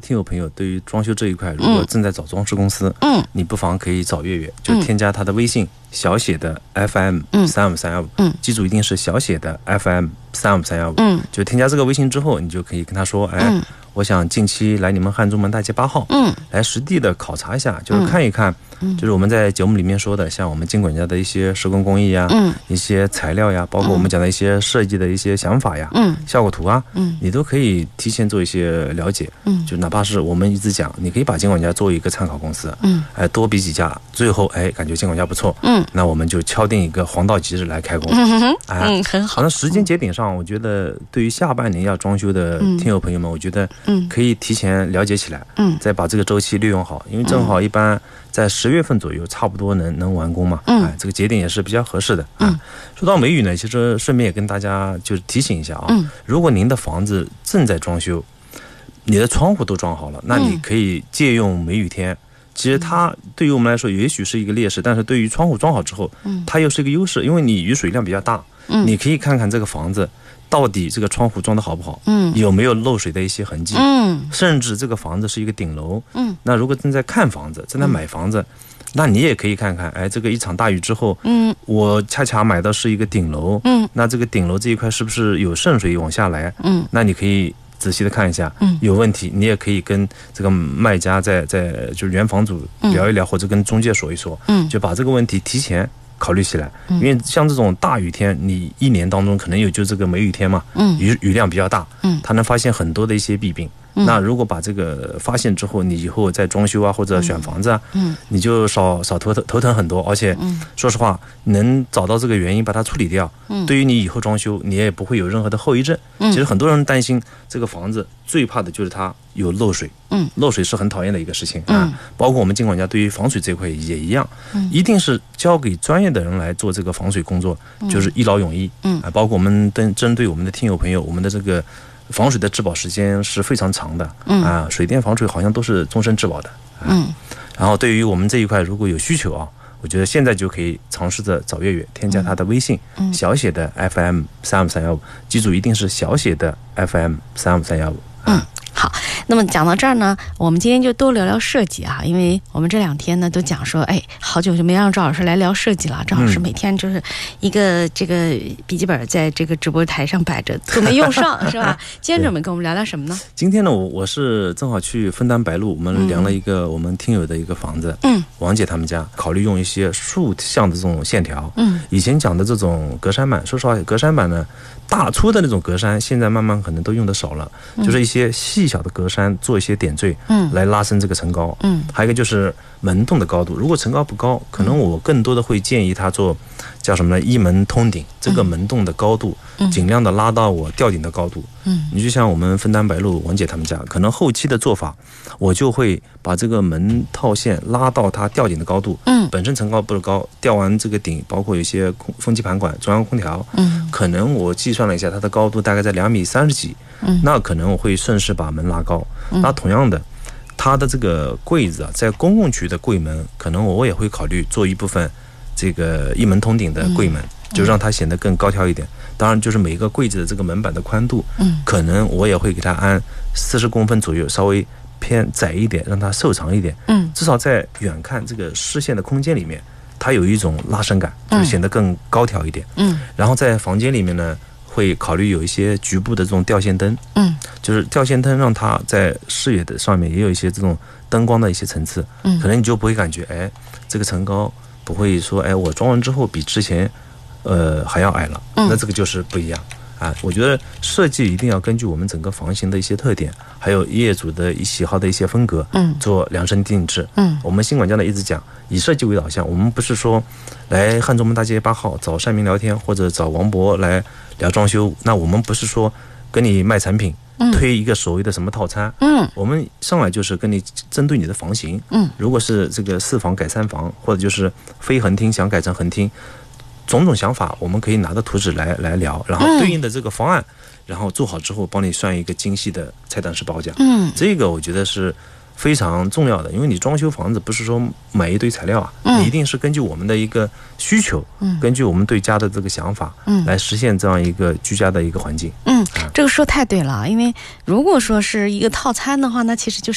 听友朋友对于装修这一块，如果正在找装饰公司，你不妨可以找月月，就添加他的微信小写的 FM35315，记住一定是小写的 FM35315，就添加这个微信之后，你就可以跟他说，哎，我想近期来你们汉中门大街8号，来实地的考察一下，就是看一看，就是我们在节目里面说的，像我们经管家的一些施工工艺呀，一些材料呀，包括我们讲的一些设计的一些想法呀，效果图啊，你都可以提前做一些了解，就哪怕是我们一直讲，你可以把经管家作为一个参考公司，多比几家，最后感觉经管家不错，那我们就敲定一个黄道吉日来开工， 很好。 那时间节点上，我觉得对于下半年要装修的听友朋友们，我觉得可以提前了解起来，再把这个周期利用好，因为正好一般在10月份左右差不多能完工嘛，这个节点也是比较合适的啊。说到梅雨呢，其实顺便也跟大家就是提醒一下啊，如果您的房子正在装修，你的窗户都装好了，那你可以借用梅雨天。其实它对于我们来说也许是一个劣势，但是对于窗户装好之后，它又是一个优势，因为你雨水量比较大，你可以看看这个房子到底这个窗户装的好不好，有没有漏水的一些痕迹，甚至这个房子是一个顶楼，那如果正在看房子，正在买房子，那你也可以看看，这个一场大雨之后，我恰恰买的是一个顶楼，那这个顶楼这一块是不是有渗水往下来，那你可以仔细的看一下，有问题你也可以跟这个卖家在就是原房主聊一聊，或者跟中介说一说，就把这个问题提前考虑起来，因为像这种大雨天，你一年当中可能有就这个梅雨天嘛，雨量比较大，它能发现很多的一些弊病。那如果把这个发现之后，你以后在装修啊或者选房子啊，你就少头疼很多，而且说实话，能找到这个原因把它处理掉，对于你以后装修，你也不会有任何的后遗症。其实很多人担心这个房子最怕的就是它有漏水，漏水是很讨厌的一个事情啊。包括我们经管家对于防水这块也一样，一定是交给专业的人来做这个防水工作，就是一劳永逸。包括我们针对我们的听友朋友，我们的这个防水的质保时间是非常长的，水电防水好像都是终身质保的，然后对于我们这一块如果有需求啊，我觉得现在就可以尝试着找月月，添加他的微信，小写的 FM35315，记住一定是小写的 FM35315。 好，那么讲到这儿呢，我们今天就多聊聊设计啊，因为我们这2天呢都讲说，好久就没让赵老师来聊设计了。赵老师每天就是一个这个笔记本在这个直播台上摆着，都没用上，是吧？今天准备跟我们聊聊什么呢？ 今天呢，我是正好去分担白鹿，我们量了一个我们听友的一个房子，王姐他们家，考虑用一些竖向的这种线条，以前讲的这种格栅板，说实话，格栅板呢，大粗的那种格栅，现在慢慢可能都用得少了，就是一些细小的格栅做一些点缀，来拉伸这个层高，还有一个就是门洞的高度，如果层高不高，可能我更多的会建议他做叫什么呢？一门通顶，这个门洞的高度尽量的拉到我吊顶的高度。你就像我们分担白鹿王姐他们家，可能后期的做法，我就会把这个门套线拉到它吊顶的高度，本身层高不是高，吊完这个顶，包括有些风机盘管、中央空调，可能我计算了一下，它的高度大概在2.30米几，那可能我会顺势把门拉高。那同样的，它的这个柜子啊，在公共区的柜门，可能我也会考虑做一部分这个一门通顶的柜门，就让它显得更高挑一点。当然，就是每一个柜子的这个门板的宽度，可能我也会给它按40公分左右，稍微偏窄一点，让它瘦长一点。至少在远看这个视线的空间里面，它有一种拉伸感，就是显得更高挑一点。然后在房间里面呢，会考虑有一些局部的这种吊线灯，就是吊线灯让它在视野的上面也有一些这种灯光的一些层次，可能你就不会感觉这个层高不会说我装完之后比之前还要矮了，那这个就是不一样啊。我觉得设计一定要根据我们整个房型的一些特点，还有业主的喜好的一些风格，做量身定制。我们新管家呢一直讲以设计为导向，我们不是说来汉中门大街8号找善明聊天，或者找王博来聊装修，那我们不是说跟你卖产品，推一个所谓的什么套餐，我们上来就是跟你针对你的房型，如果是这个4房改3房，或者就是非横厅想改成横厅，种种想法我们可以拿着图纸来聊，然后对应的这个方案，然后做好之后帮你算一个精细的菜单式报价。这个我觉得是非常重要的，因为你装修房子不是说买一堆材料啊，你一定是根据我们的一个需求，根据我们对家的这个想法，来实现这样一个居家的一个环境。 这个说太对了，因为如果说是一个套餐的话，那其实就是